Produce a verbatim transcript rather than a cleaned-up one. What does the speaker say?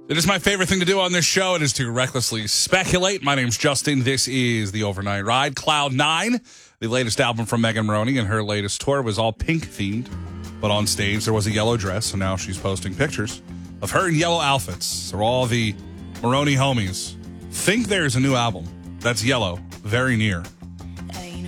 It is my favorite thing to do on this show. It is to recklessly speculate. My name's Justin. This is The Overnight Ride. Cloud nine, the latest album from Megan Moroney, and her latest tour was all pink themed. But on stage, there was a yellow dress, so now she's posting pictures of her in yellow outfits. So all the Moroney homies think there's a new album that's yellow very near.